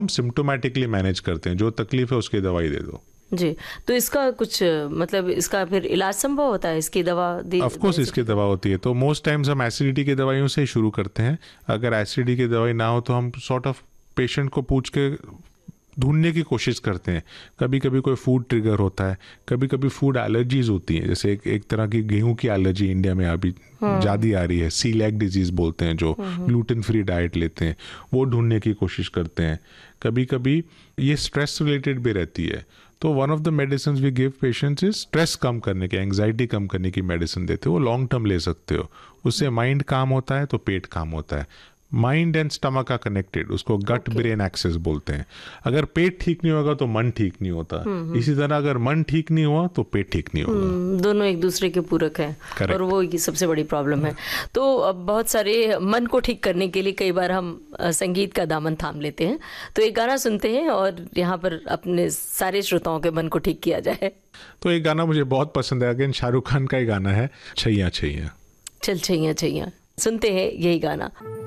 हम symptomatically manage करते हैं, जो तकलीफ है उसकी दवाई दे दो। जी, तो इसका कुछ मतलब इसका फिर इलाज संभव होता है, इसकी दवा ऑफ कोर्स इसकी दवा होती है। तो मोस्ट टाइम्स हम एसिडिटी की दवाइयों से ही शुरू करते हैं। अगर एसिडिटी की दवाई ना हो तो हम सॉर्ट ऑफ पेशेंट को पूछ के ढूंढने की कोशिश करते हैं। कभी कभी कोई फूड ट्रिगर होता है, कभी कभी फूड एलर्जीज होती हैं, जैसे एक तरह की गेहूं की एलर्जी इंडिया में अभी ज़्यादा आ रही है, सीलेक डिजीज बोलते हैं, जो ग्लूटेन फ्री डाइट लेते हैं, वो ढूंढने की कोशिश करते हैं। कभी कभी ये स्ट्रेस रिलेटेड भी रहती है, तो one of the medicine we give patients is stress कम करने की, एंग्जाइटी कम करने की मेडिसिन देते हो। वो लॉन्ग टर्म ले सकते हो, उससे माइंड काम होता है तो पेट काम होता है। Mind and stomach are connected, उसको गट ब्रेन एक्सेस बोलते हैं। अगर पेट ठीक नहीं होगा तो मन ठीक नहीं होता, इसी तरह अगर मन ठीक नहीं हुआ तो पेट ठीक नहीं होगा। दोनों एक दूसरे के पूरक हैं। Correct. और वो सबसे बड़ी प्रॉब्लम है। तो अब बहुत सारे मन को ठीक करने के लिए कई बार हम संगीत का दामन थाम लेते हैं। तो एक गाना सुनते हैं और यहाँ पर अपने सारे श्रोताओं के मन को ठीक किया जाए। तो एक गाना मुझे बहुत पसंद है, अगेन शाहरुख खान का ही गाना है, छैया छैया। चल छैया छैया, सुनते हैं यही गाना।